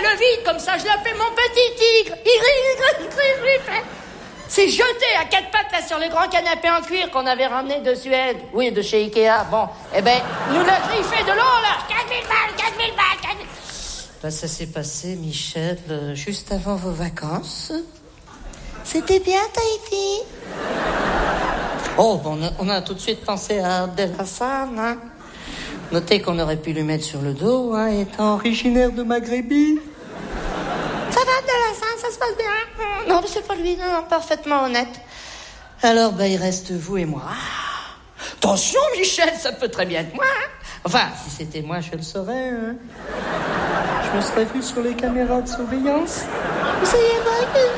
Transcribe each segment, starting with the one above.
le vide, comme ça je l'appelle mon petit tigre. C'est jeté à quatre pattes là sur le grand canapé en cuir qu'on avait ramené de Suède. Oui, de chez Ikea. Bon, eh ben, nous l'a griffé de l'eau là. 4000 balles. Là, ça s'est passé, Michel, juste avant vos vacances. C'était bien, Tahiti. Oh, bon, on a tout de suite pensé à Abdel-Hassan, hein. Notez qu'on aurait pu lui mettre sur le dos, hein, étant originaire de Maghrébie. Ça va, Abdel-Hassan, ça se passe bien? Non, mais c'est pas lui, non, parfaitement honnête. Alors, il reste vous et moi. Attention, Michel, ça peut très bien être moi. Hein. Enfin, si c'était moi, je le saurais, hein. Je me serais vu sur les caméras de surveillance. Vous savez pas que...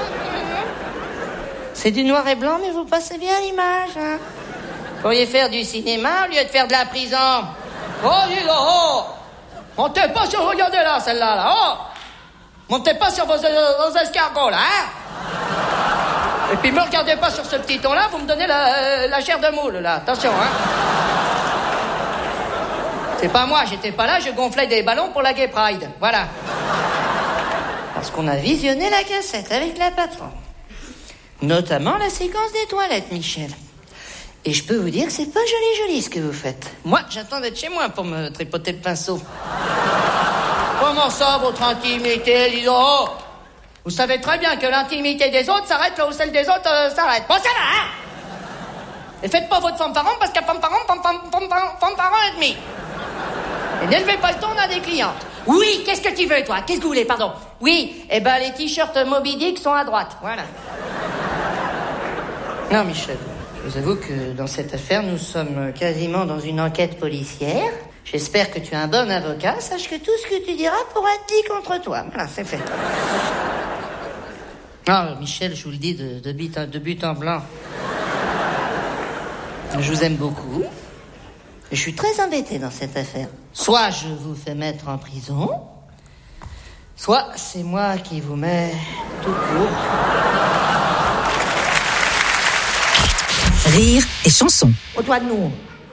C'est du noir et blanc, mais vous passez bien l'image, hein. Vous pourriez faire du cinéma au lieu de faire de la prison. Oh, dis donc, oh. Montez pas sur... Regardez là, celle-là, là, oh. Montez pas sur vos escargots, là, hein. Et puis me regardez pas sur ce petit ton-là, vous me donnez la chair de moule, là. Attention, hein. C'est pas moi, j'étais pas là, je gonflais des ballons pour la Gay Pride. Voilà. Parce qu'on a visionné la cassette avec la patronne. Notamment la séquence des toilettes, Michel. Et je peux vous dire que c'est pas joli ce que vous faites. Moi, j'attends d'être chez moi pour me tripoter le pinceau. Comment ça, votre intimité, dis donc, oh. Vous savez très bien que l'intimité des autres s'arrête là où celle des autres s'arrête. Bon, ça va, hein. Et faites pas votre fanfaron parce qu'à fanfaron et demi. Et n'élevez pas le ton à des clientes. Oui, qu'est-ce que tu veux, toi? Qu'est-ce que vous voulez, pardon? Oui, les t-shirts Moby Dick sont à droite, voilà. Non, Michel, je vous avoue que dans cette affaire, nous sommes quasiment dans une enquête policière. J'espère que tu es un bon avocat. Sache que tout ce que tu diras pourra être dit contre toi. Voilà, c'est fait. Ah, Michel, je vous le dis de but en blanc. Je vous aime beaucoup. Je suis très embêté dans cette affaire. Soit je vous fais mettre en prison, soit c'est moi qui vous mets tout court. Rire et chanson. Au toi de nous.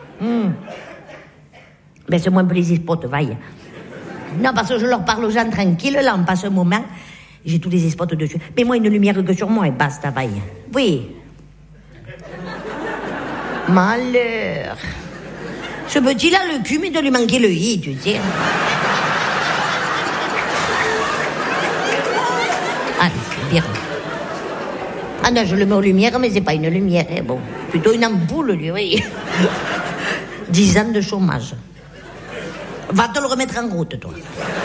Mais c'est moins plaisir pour te vaille. Non, parce que je leur parle aux gens tranquilles, là, on passe un moment. J'ai tous les spots dessus. Mais moi, une lumière que sur moi et basta, vaille. Oui. Malheur. Ce petit-là, le cul, mais de lui manquer le i, tu sais. Allez, bien. Ah non, je le mets aux lumières, mais c'est pas une lumière, hein, bon. Plutôt une ampoule, lui, oui. 10 ans de chômage. Va te le remettre en route, toi.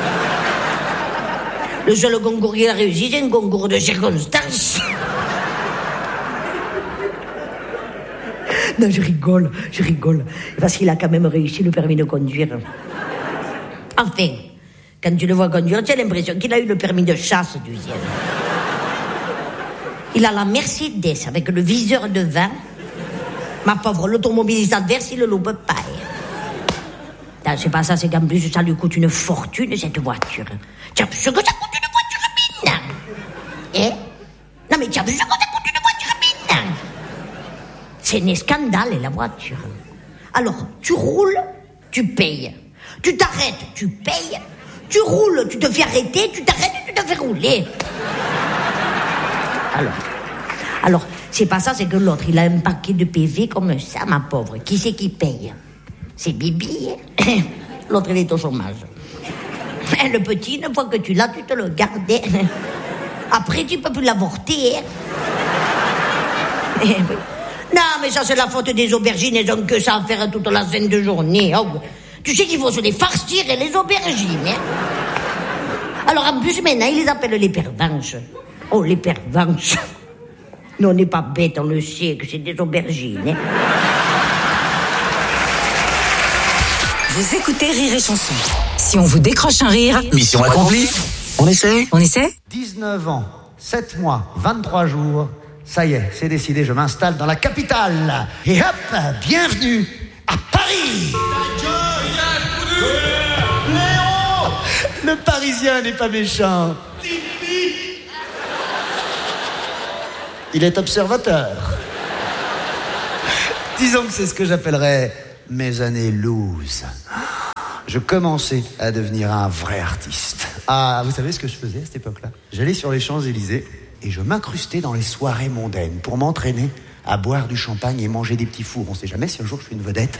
Le seul concours qu'il a réussi, c'est un concours de circonstances. Non, je rigole. Parce qu'il a quand même réussi le permis de conduire. Enfin, quand tu le vois conduire, tu as l'impression qu'il a eu le permis de chasse du ciel. Il a la Mercedes avec le viseur devant. Ma pauvre, l'automobiliste adverse, il le loupe pas. Non, c'est pas ça, c'est qu'en plus, ça lui coûte une fortune, cette voiture. Tu as vu ce que ça coûte une voiture maintenant? Hein? Non, mais tu as vu ce que ça coûte une voiture maintenant? C'est un scandale, la voiture. Alors, tu roules, tu payes. Tu t'arrêtes, tu payes. Tu roules, tu te fais arrêter, tu t'arrêtes, tu te fais rouler. Alors, c'est pas ça, c'est que l'autre, il a un paquet de PV comme ça, ma pauvre. Qui c'est qui paye? C'est Bibi. L'autre, il est au chômage. Le petit, une fois que tu l'as, tu te le gardes. Après, tu peux plus l'avorter. Non, mais ça, c'est la faute des aubergines. Elles ont que ça à faire toute la semaine de journée. Oh, tu sais qu'il faut se les farcir, les aubergines. Hein. Alors, en plus, maintenant, ils les appellent les pervenches. Oh, les pervenches. Nous, on n'est pas bêtes, on le sait, que c'est des aubergines. Hein. Vous écoutez Rire et Chanson. Si on vous décroche un rire... Mission accomplie. On essaie 19 ans, 7 mois, 23 jours. Ça y est, c'est décidé, je m'installe dans la capitale. Et hop, bienvenue à Paris. Léon, le Parisien n'est pas méchant. Il est observateur. Disons que c'est ce que j'appellerais mes années loose. je commençais à devenir un vrai artiste. Ah, vous savez ce que je faisais à cette époque-là? J'allais sur les Champs-Élysées et je m'incrustais dans les soirées mondaines pour m'entraîner à boire du champagne et manger des petits fours. On sait jamais si un jour je suis une vedette.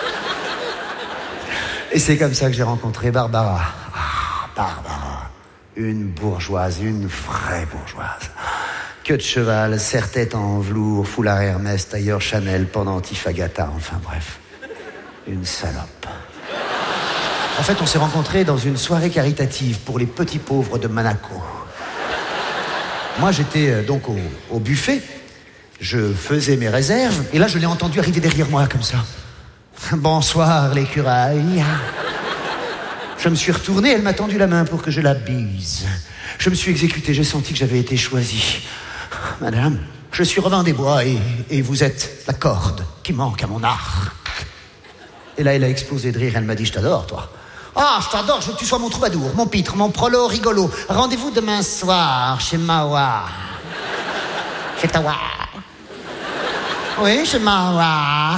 Et c'est comme ça que j'ai rencontré Barbara. Ah, Barbara. Une bourgeoise, une vraie bourgeoise. Queue de cheval, serre-tête en velours, foulard Hermès, tailleur Chanel, pendentif Agatha, enfin bref. Une salope. En fait, on s'est rencontrés dans une soirée caritative pour les petits pauvres de Monaco. Moi, j'étais donc au buffet. Je faisais mes réserves. Et là, je l'ai entendu arriver derrière moi, comme ça. Bonsoir, l'écureuil. Je me suis retourné, elle m'a tendu la main pour que je la bise. Je me suis exécuté, j'ai senti que j'avais été choisi. Madame, je suis revint des bois et vous êtes la corde qui manque à mon arc. Et là, elle a explosé de rire, elle m'a dit, je t'adore, toi. Ah, je t'adore, je veux que tu sois mon troubadour, mon pitre, mon prolo rigolo. Rendez-vous demain soir chez Mawa. Chez Tawa. Oui, chez Mawa.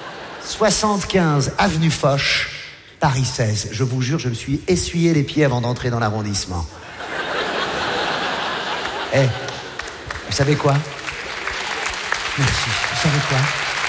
75 avenue Foch, Paris 16. Je vous jure, je me suis essuyé les pieds avant d'entrer dans l'arrondissement. Eh, vous savez quoi? Merci. Vous savez quoi?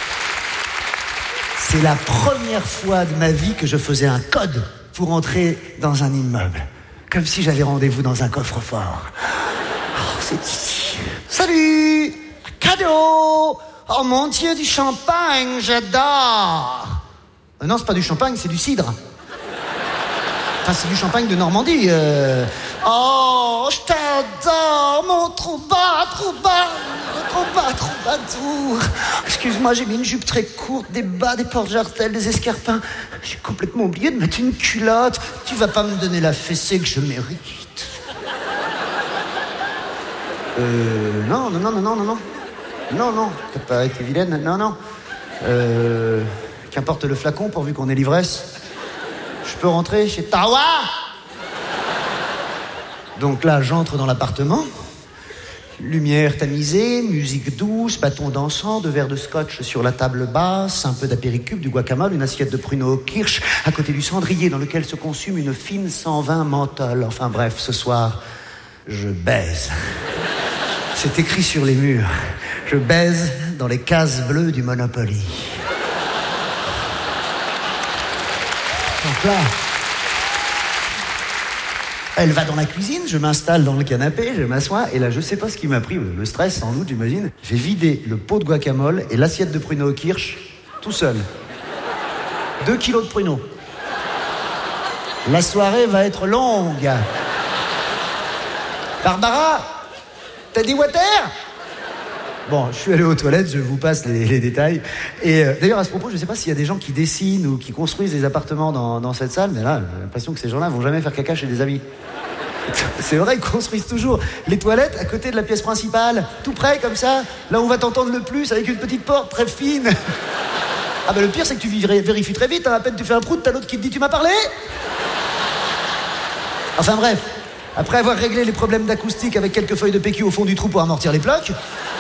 C'est la première fois de ma vie que je faisais un code pour entrer dans un immeuble. Comme si j'avais rendez-vous dans un coffre-fort. Oh, c'est ici. Salut! Cadeau! Oh mon Dieu, du champagne, j'adore! Non, c'est pas du champagne, c'est du cidre. Enfin, c'est du champagne de Normandie. Oh, je t'adore, mon troubadour. Excuse-moi, j'ai mis une jupe très courte, des bas, des porte-jartelles, des escarpins. J'ai complètement oublié de mettre une culotte. Tu vas pas me donner la fessée que je mérite. Non. Non, t'as pas été vilaine, non. Qu'importe le flacon, pourvu qu'on ait l'ivresse. Je peux rentrer chez Tawa? Donc là, j'entre dans l'appartement. Lumière tamisée, musique douce, bâton dansant, 2 verres de scotch sur la table basse, un peu d'apéricube, du guacamole, une assiette de pruneaux au kirsch, à côté du cendrier dans lequel se consume une fine 120 menthol. Enfin bref, ce soir, je baise. C'est écrit sur les murs. Je baise dans les cases bleues du Monopoly. Donc là, elle va dans la cuisine, je m'installe dans le canapé, je m'assois, et là, je sais pas ce qui m'a pris, le stress sans doute, j'imagine. J'ai vidé le pot de guacamole et l'assiette de pruneaux au kirsch, tout seul. 2 kilos de pruneaux. La soirée va être longue. Barbara, t'as dit water? Bon, je suis allé aux toilettes, je vous passe les détails. Et d'ailleurs, à ce propos, je ne sais pas s'il y a des gens qui dessinent ou qui construisent des appartements dans cette salle, mais là, j'ai l'impression que ces gens-là vont jamais faire caca chez des amis. C'est vrai, ils construisent toujours les toilettes à côté de la pièce principale, tout près, comme ça, là où on va t'entendre le plus, avec une petite porte très fine. Ah ben le pire, c'est que tu vérifies très vite, hein, à peine tu fais un prout, t'as l'autre qui te dit « Tu m'as parlé ?» Enfin bref, après avoir réglé les problèmes d'acoustique avec quelques feuilles de PQ au fond du trou pour amortir les plaques,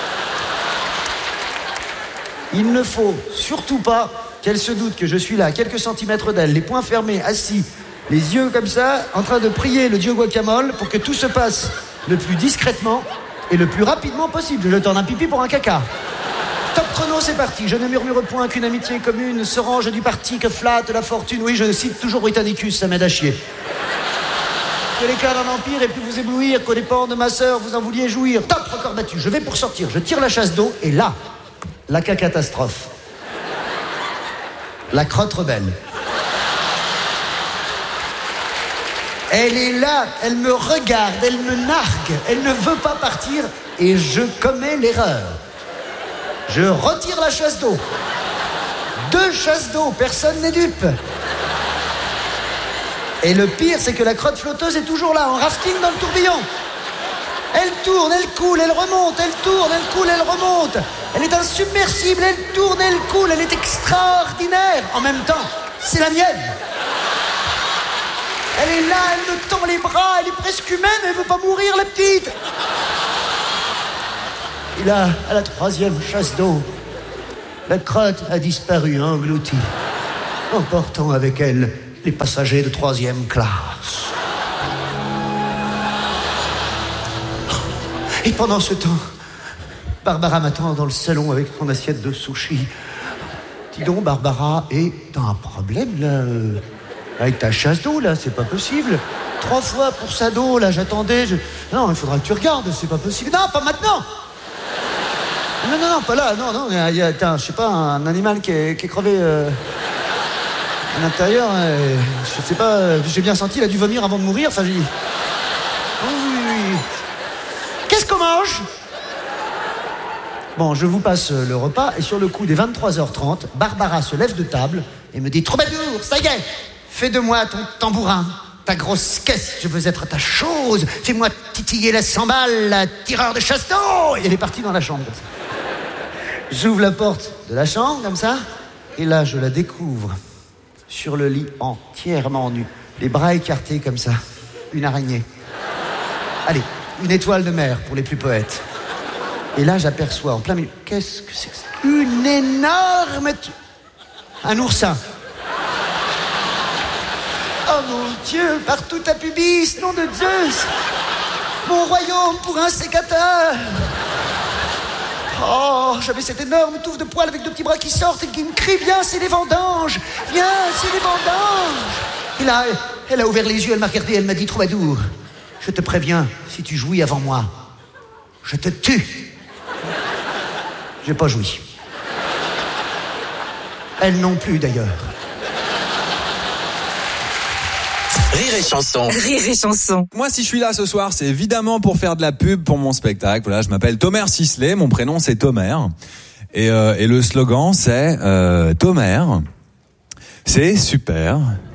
il ne faut surtout pas qu'elle se doute que je suis là, à quelques centimètres d'elle, les poings fermés, assis, les yeux comme ça, en train de prier le dieu guacamole pour que tout se passe le plus discrètement et le plus rapidement possible. Je tends un pipi pour un caca. Top chrono, c'est parti. Je ne murmure point qu'une amitié commune se range du parti que flatte la fortune. Oui, je cite toujours Britannicus, ça m'aide à chier. Que l'éclat d'un empire ait pu vous éblouir, qu'aux dépens de ma sœur vous en vouliez jouir. Top, record battu. Je vais pour sortir, je tire la chasse d'eau et là, la catastrophe. La crotte rebelle. Elle est là, elle me regarde, elle me nargue, elle ne veut pas partir et je commets l'erreur. Je retire la chasse d'eau. 2 chasses d'eau, personne n'est dupe. Et le pire, c'est que la crotte flotteuse est toujours là, en rafting dans le tourbillon. Elle tourne, elle coule, elle remonte, elle tourne, elle coule, elle remonte. Elle est insubmersible, elle tourne, elle coule, elle est extraordinaire. En même temps, c'est la mienne. Elle est là, elle me tend les bras, elle est presque humaine, elle veut pas mourir, la petite. Et là, à la 3e chasse d'eau, la crotte a disparu, engloutie, emportant avec elle les passagers de 3e classe. Et pendant ce temps, Barbara m'attend dans le salon avec son assiette de sushi. Dis donc, Barbara, et t'as un problème, là avec ta chasse d'eau, là, c'est pas possible. 3 fois pour sa dos, là, j'attendais. Non, il faudra que tu regardes, c'est pas possible. Non, pas maintenant. Non, pas là. Non, il y a, je sais pas, un animal qui est crevé à l'intérieur. Je sais pas, j'ai bien senti, il a dû vomir avant de mourir. Enfin, j'ai dit... Oui. Qu'est-ce qu'on mange? Bon, je vous passe le repas, et sur le coup des 23h30, Barbara se lève de table et me dit « Troubadour, ça y est, fais de moi ton tambourin, ta grosse caisse, je veux être ta chose, fais-moi titiller la cymbale, la tireur de chasse d'eau !» Et elle est partie dans la chambre. J'ouvre la porte de la chambre, comme ça, et là, je la découvre sur le lit, entièrement nue, les bras écartés comme ça, une araignée. Allez, une étoile de mer pour les plus poètes. Et là, j'aperçois en plein milieu... Qu'est-ce que c'est que ça? Une énorme... Un oursin. Oh mon Dieu, partout à pubis, nom de Zeus. Mon royaume pour un sécateur. Oh, j'avais cette énorme touffe de poils avec 2 petits bras qui sortent et qui me crient « Viens, c'est les vendanges! Viens, c'est les vendanges !» Et là, elle a ouvert les yeux, elle m'a regardé, elle m'a dit « Troubadour, je te préviens, si tu jouis avant moi, je te tue. » J'ai pas joui. Elle non plus, d'ailleurs. Rire et chanson. Rire et chanson. Moi, si je suis là ce soir, c'est évidemment pour faire de la pub pour mon spectacle. Voilà, je m'appelle Thomer Sisley, mon prénom c'est Thomer. Et le slogan c'est Thomer, c'est super.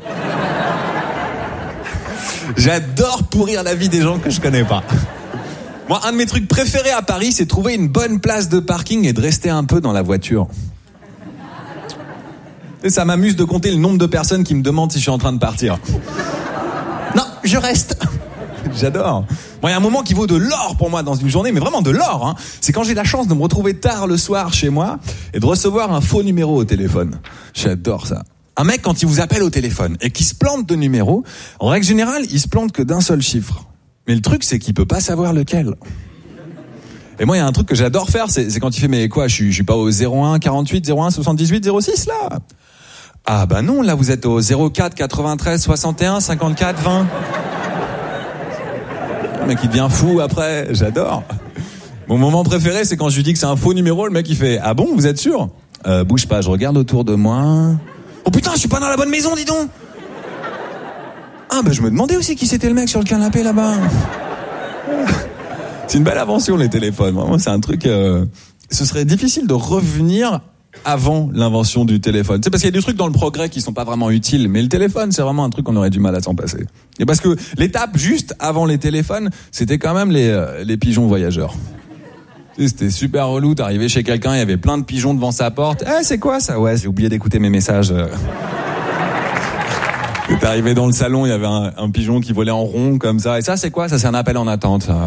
J'adore pourrir la vie des gens que je connais pas. Moi, un de mes trucs préférés à Paris, c'est trouver une bonne place de parking et de rester un peu dans la voiture. Et ça m'amuse de compter le nombre de personnes qui me demandent si je suis en train de partir. Non, je reste. J'adore. Bon, il y a un moment qui vaut de l'or pour moi dans une journée, mais vraiment de l'or, hein. C'est quand j'ai la chance de me retrouver tard le soir chez moi et de recevoir un faux numéro au téléphone. J'adore ça. Un mec, quand il vous appelle au téléphone et qu'il se plante de numéro, en règle générale, il se plante que d'un seul chiffre. Mais le truc, c'est qu'il peut pas savoir lequel. Et moi, il y a un truc que j'adore faire, c'est quand il fait, mais quoi, je suis pas au 01 48 01 78 06 là. Ah bah non, là vous êtes au 04 93 61 54 20. Le mec il devient fou après, j'adore. Mon moment préféré, c'est quand je lui dis que c'est un faux numéro, le mec il fait « Ah bon, vous êtes sûr ?» Bouge pas, je regarde autour de moi. Oh putain, je suis pas dans la bonne maison, dis donc. Ah bah je me demandais aussi qui c'était le mec sur le canapé là-bas. C'est une belle invention les téléphones, vraiment c'est un truc... Ce serait difficile de revenir avant l'invention du téléphone. C'est parce qu'il y a des trucs dans le progrès qui sont pas vraiment utiles, mais le téléphone c'est vraiment un truc qu'on aurait du mal à s'en passer. Et parce que l'étape juste avant les téléphones, c'était quand même les pigeons voyageurs. C'était super relou, t'arrivais chez quelqu'un, il y avait plein de pigeons devant sa porte. « c'est quoi ça ?»« Ouais, j'ai oublié d'écouter mes messages. » T'es arrivé dans le salon, il y avait un pigeon qui volait en rond comme ça. Et ça, c'est quoi ? Ça, c'est un appel en attente. Ça.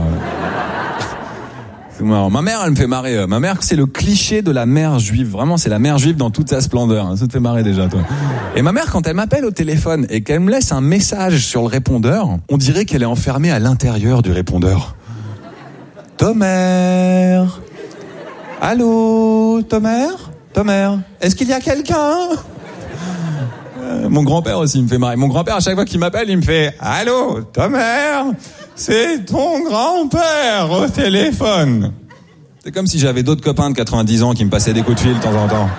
C'est marrant. Ma mère, elle me fait marrer. Ma mère, c'est le cliché de la mère juive. Vraiment, c'est la mère juive dans toute sa splendeur. Ça te fait marrer déjà, toi. Et ma mère, quand elle m'appelle au téléphone et qu'elle me laisse un message sur le répondeur, on dirait qu'elle est enfermée à l'intérieur du répondeur. Thomer. Allô, Thomer ? Thomer, est-ce qu'il y a quelqu'un ? Mon grand-père aussi me fait marrer. Mon grand-père, à chaque fois qu'il m'appelle, il me fait « Allô, Thomer, c'est ton grand-père au téléphone. » C'est comme si j'avais d'autres copains de 90 ans qui me passaient des coups de fil de temps en temps.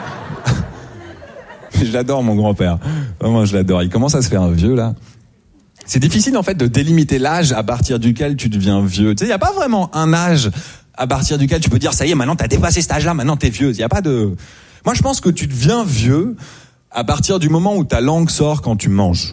Je l'adore, mon grand-père. Vraiment, je l'adore. Il commence à se faire vieux, là. C'est difficile, en fait, de délimiter l'âge à partir duquel tu deviens vieux. Tu sais, il n'y a pas vraiment un âge à partir duquel tu peux dire « Ça y est, maintenant, t'as dépassé cet âge-là, maintenant, t'es vieux. » Il n'y a pas de... Moi, je pense que tu deviens vieux à partir du moment où ta langue sort quand tu manges.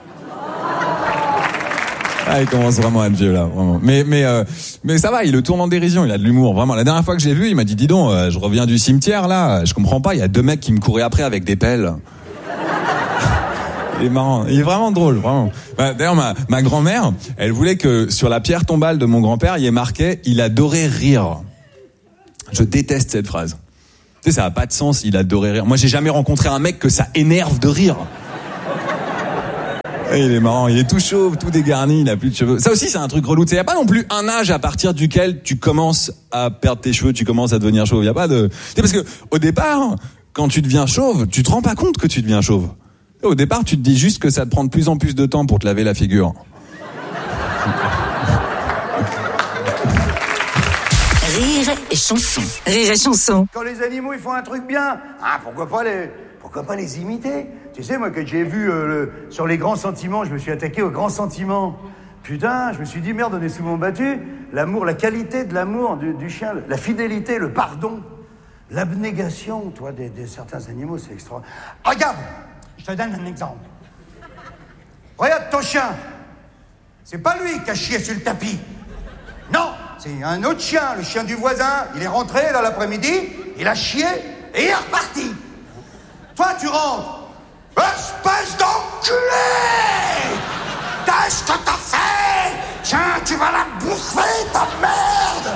Ah, il commence vraiment à être vieux là, vraiment. Mais ça va, il le tourne en dérision, il a de l'humour, vraiment. La dernière fois que je l'ai vu, il m'a dit, dis donc, je reviens du cimetière là, je comprends pas, il y a 2 mecs qui me couraient après avec des pelles. Il est marrant, il est vraiment drôle, vraiment. D'ailleurs, ma grand-mère, elle voulait que sur la pierre tombale de mon grand-père, il y ait marqué, il adorait rire. Je déteste cette phrase. Tu sais, ça a pas de sens, il adorait rire. Moi, j'ai jamais rencontré un mec que ça énerve de rire. Il est marrant, il est tout chauve, tout dégarni, il a plus de cheveux. Ça aussi, c'est un truc relou. Il y a pas non plus un âge à partir duquel tu commences à perdre tes cheveux, tu commences à devenir chauve. Il y a pas de... Parce que au départ, quand tu deviens chauve, tu te rends pas compte que tu deviens chauve. Au départ, tu te dis juste que ça te prend de plus en plus de temps pour te laver la figure. Rire et chanson. Rire et chanson. Quand les animaux ils font un truc bien, pourquoi pas les imiter? Tu sais, moi, que j'ai vu sur les grands sentiments, je me suis attaqué aux grands sentiments. Putain, je me suis dit, merde, on est souvent battu. L'amour, la qualité de l'amour du chien, la fidélité, le pardon, l'abnégation, toi, de certains animaux, c'est extraordinaire. Regarde, je te donne un exemple. Regarde ton chien. C'est pas lui qui a chié sur le tapis. Non, c'est un autre chien, le chien du voisin. Il est rentré dans l'après-midi, il a chié et il est reparti. Toi, tu rentres. Espèce d'enculé! Qu'est-ce que t'as fait? Tiens, tu vas la bouffer, ta merde!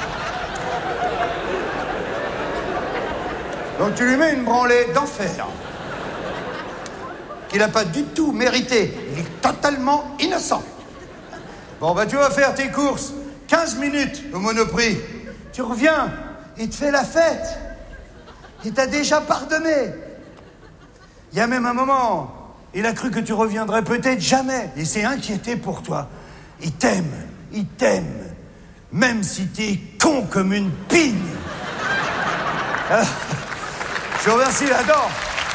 Donc tu lui mets une branlée d'enfer. Qu'il n'a pas du tout mérité. Il est totalement innocent. Bon, tu vas faire tes courses. 15 minutes au Monoprix. Tu reviens, il te fait la fête. Il t'a déjà pardonné. Il y a même un moment, il a cru que tu reviendrais peut-être jamais. Il s'est inquiété pour toi. Il t'aime. Même si t'es con comme une pigne. Je vous remercie, attends,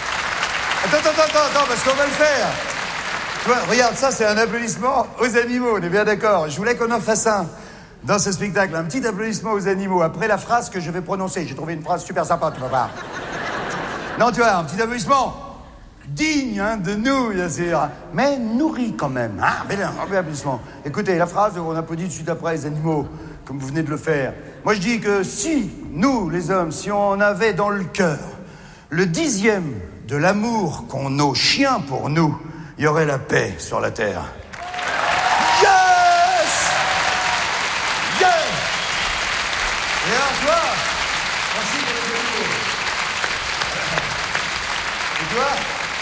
parce qu'on va le faire. Tu vois, regarde, ça c'est un applaudissement aux animaux, on est bien d'accord. Je voulais qu'on en fasse un dans ce spectacle. Un petit applaudissement aux animaux, après la phrase que je vais prononcer. J'ai trouvé une phrase super sympa, tu vas voir. Non, tu vois, un petit applaudissement digne de nous, bien sûr, mais nourri quand même. Mais là, un applaudissement. Écoutez, la phrase, on applaudit tout de suite après les animaux, comme vous venez de le faire. Moi, je dis que si, nous, les hommes, si on avait dans le cœur le 10e de l'amour qu'ont nos chiens pour nous, il y aurait la paix sur la terre. Yes! Et alors, tu vois, merci pour les animaux. Et tu vois,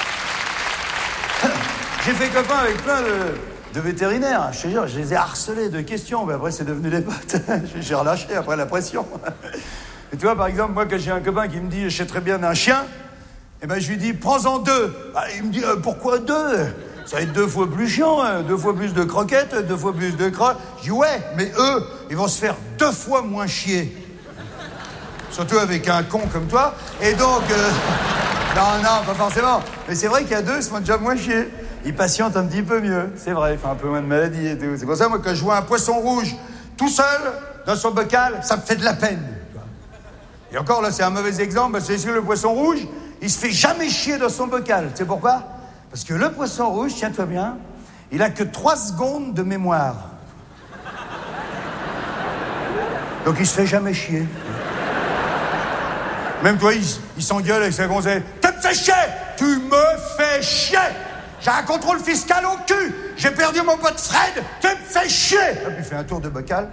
j'ai fait copain avec plein de vétérinaires. Je te jure, je les ai harcelés de questions, mais après c'est devenu des potes. J'ai relâché après la pression. Et tu vois, par exemple, moi, quand j'ai un copain qui me dit, je sais très bien d'un chien, eh ben, je lui dis, prends-en 2. Il me dit, pourquoi 2? Ça va être 2 fois plus chiant, 2 fois plus de croquettes, 2 fois plus de crottes. Je dis, ouais, mais eux, ils vont se faire 2 fois moins chier. Surtout avec un con comme toi. Et donc, non, pas forcément. Mais c'est vrai qu'il y a 2, ils se font déjà moins chier. Ils patientent un petit peu mieux. C'est vrai, il fait un peu moins de maladie et tout. C'est pour ça, moi, quand je vois un poisson rouge tout seul dans son bocal, ça me fait de la peine. Et encore, là, c'est un mauvais exemple, parce que le poisson rouge, il se fait jamais chier dans son bocal. Tu sais pourquoi? Parce que le poisson rouge, tiens-toi bien, il a que 3 secondes de mémoire. Donc il se fait jamais chier. Même toi, il s'engueule avec sa gonzesse. Tu me fais chier! Tu me fais chier! J'ai un contrôle fiscal au cul! J'ai perdu mon pote Fred! Tu me fais chier! Hop, il fait un tour de bocal.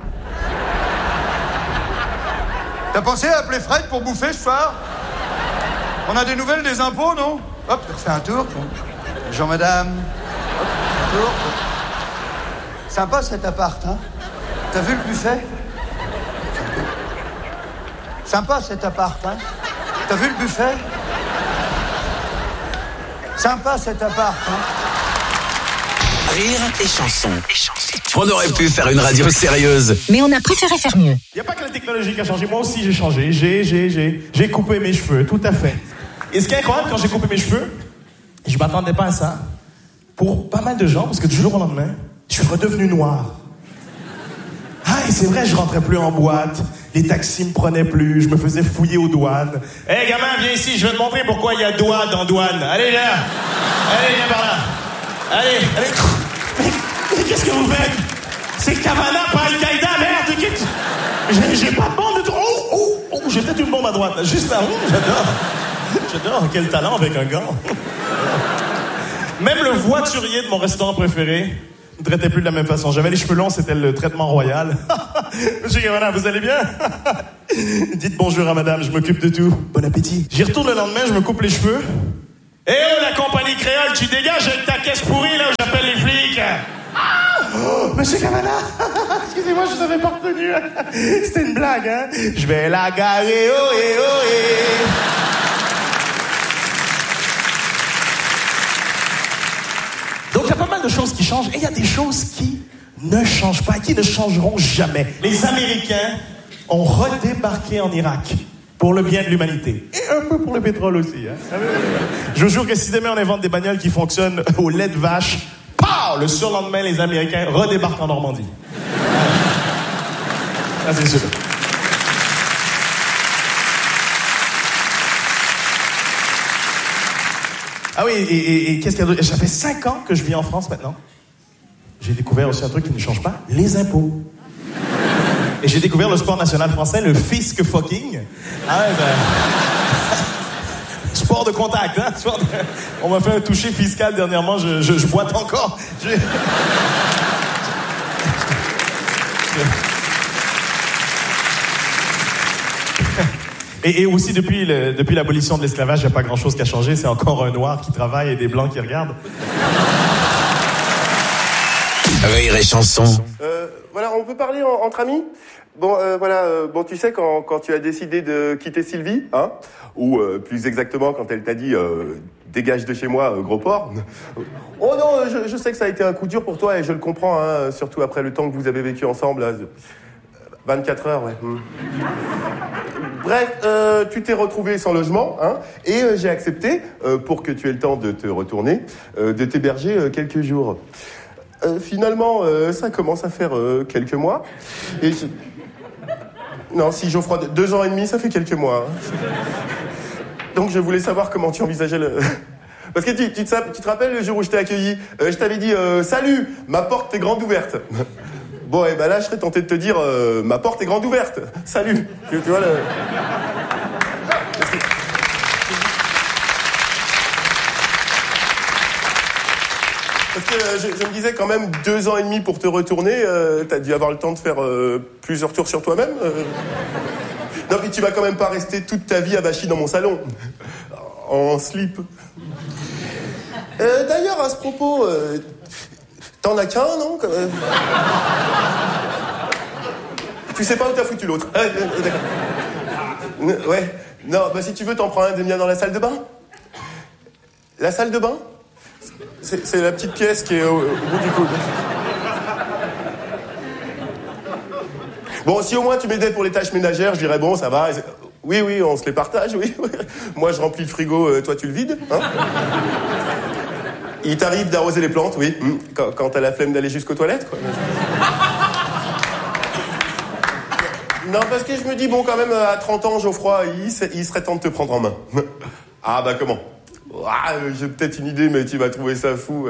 T'as pensé à appeler Fred pour bouffer ce soir? On a des nouvelles des impôts, non? Hop, fais un tour. Bonjour madame. Hop, fais un tour. Sympa cet appart, hein? T'as vu le buffet? Sympa cet appart, hein? T'as vu le buffet? Sympa cet appart, hein? Rire et chanson. On aurait pu faire une radio sérieuse. Mais on a préféré faire mieux. Il n'y a pas que la technologie qui a changé. Moi aussi, j'ai changé. J'ai coupé mes cheveux, tout à fait. Et ce qui est incroyable, quand j'ai coupé mes cheveux, je m'attendais pas à ça. Pour pas mal de gens, parce que du jour au lendemain, je suis redevenu noir. Et c'est vrai, je rentrais plus en boîte. Les taxis me prenaient plus. Je me faisais fouiller aux douanes. Hé, gamin, viens ici. Je vais te montrer pourquoi il y a douane dans douane. Allez, là. Allez, viens par là. Allez. Mais qu'est-ce que vous faites? C'est Cavana, pas Al-Qaïda, merde. J'ai pas de bombe de... Oh, j'ai peut-être une bombe à droite. Juste là. J'adore. Quel talent avec un gant. Même le voiturier de mon restaurant préféré ne traitait plus de la même façon. J'avais les cheveux longs, c'était le traitement royal. Monsieur Cavana, vous allez bien? Dites bonjour à madame, je m'occupe de tout. Bon appétit. J'y retourne le lendemain, je me coupe les cheveux. Eh oh, la compagnie créole, tu dégages avec ta caisse pourrie, là, où j'appelle les flics. Oh, Monsieur Cavana, excusez-moi, je vous avais pas retenu. C'était une blague, hein. Je vais la garer, oh, eh, oh, eh. Donc, il y a pas mal de choses qui changent, et il y a des choses qui ne changent pas, qui ne changeront jamais. Les Américains ont redébarqué en Irak pour le bien de l'humanité. Et un peu pour le pétrole aussi. Hein. Je vous jure que si demain on invente des bagnoles qui fonctionnent au lait de vache, pow, le surlendemain, les Américains redébarquent en Normandie. Ça, c'est sûr. Ah oui, et qu'est-ce qu'il y a d'autre? Ça fait 5 ans que je vis en France maintenant. J'ai découvert aussi un truc qui ne change pas, les impôts. Et j'ai découvert le sport national français, le fisc fucking. Ah ouais, ben... sport de contact, hein. On m'a fait un toucher fiscal dernièrement, je boite encore. Et aussi, depuis l'abolition de l'esclavage, il n'y a pas grand-chose qui a changé. C'est encore un noir qui travaille et des blancs qui regardent. Rire et chanson. Voilà, on peut parler entre amis. Bon, bon, tu sais, quand tu as décidé de quitter Sylvie, hein, ou plus exactement quand elle t'a dit dégage de chez moi, gros porc. Oh non, je sais que ça a été un coup dur pour toi et je le comprends, hein, surtout après le temps que vous avez vécu ensemble. Là, 24 heures, ouais. Bref, tu t'es retrouvé sans logement, hein, et j'ai accepté, pour que tu aies le temps de te retourner, de t'héberger quelques jours. Finalement, ça commence à faire quelques mois. Et non, si Geoffroy, 2 ans et demi, ça fait quelques mois. Hein. Donc je voulais savoir comment tu envisageais le... Parce que tu te rappelles le jour où je t'ai accueilli, je t'avais dit « Salut, ma porte est grande ouverte ». Bon, et ben là, je serais tenté de te dire « Ma porte est grande ouverte, salut ». Tu vois le... Parce que je me disais quand même 2 ans et demi pour te retourner, t'as dû avoir le temps de faire plusieurs tours sur toi-même. Non, puis tu vas quand même pas rester toute ta vie abachi dans mon salon. En slip. D'ailleurs, à ce propos, t'en as qu'un, non? Tu sais pas où t'as foutu l'autre. D'accord. Ouais. Non, bah si tu veux, t'en prends un des miens dans la salle de bain. La salle de bain? C'est la petite pièce qui est au bout du coude. Bon, si au moins tu m'aidais pour les tâches ménagères, je dirais bon, ça va. Oui, on se les partage, oui. Moi, je remplis le frigo, toi, tu le vides, hein. Il t'arrive d'arroser les plantes, oui. Quand t'as la flemme d'aller jusqu'aux toilettes, quoi. Non, parce que je me dis, bon, quand même, à 30 ans, Geoffroy, il serait temps de te prendre en main. Ah, bah, comment? Ah, j'ai peut-être une idée, mais tu vas trouver ça fou.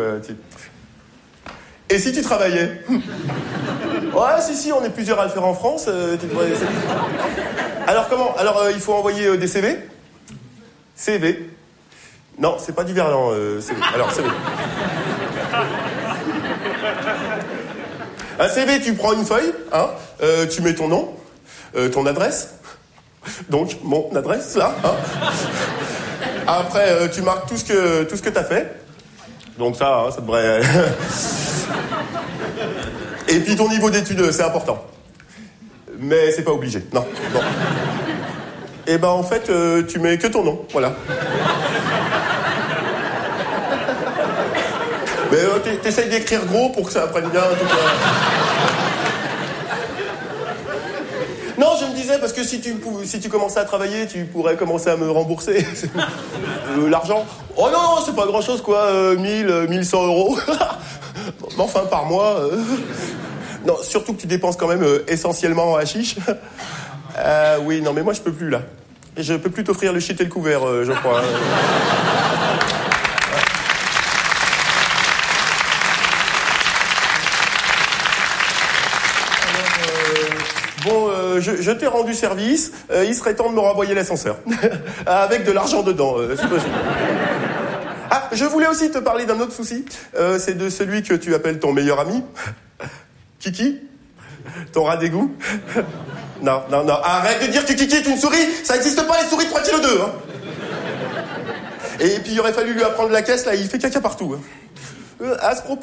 Et si tu travaillais? Ouais, si, on est plusieurs à le faire en France. Tu devrais... Alors comment? Alors il faut envoyer des CV. CV. Non, c'est pas du verlan. CV. Alors CV. Un CV, tu prends une feuille, hein, tu mets ton nom, ton adresse. Donc mon adresse là. Hein. Après, tu marques tout ce que t'as fait. Donc ça, hein, ça devrait... Et puis ton niveau d'études, c'est important. Mais c'est pas obligé, non. Bon. Et ben en fait, tu mets que ton nom, voilà. Mais t'essayes d'écrire gros pour que ça apprenne bien tout ça. Non, je me disais, parce que si tu commençais à travailler, tu pourrais commencer à me rembourser l'argent. Oh non, c'est pas grand-chose, quoi. 1100 euros. Mais enfin, par mois. Non, surtout que tu dépenses quand même essentiellement en hashish. Oui, non, mais moi, je peux plus, là. Je peux plus t'offrir le shit et le couvert, je crois. Bon, je t'ai rendu service. Il serait temps de me renvoyer l'ascenseur. Avec de l'argent dedans, c'est possible. Ah, je voulais aussi te parler d'un autre souci. C'est de celui que tu appelles ton meilleur ami. Kiki? Ton rat d'égout? Non. Arrête de dire que Kiki est une souris. Ça n'existe pas, les souris de 3,2 kg, hein. Et puis il aurait fallu lui apprendre la caisse, là, il fait caca partout. À ce propos,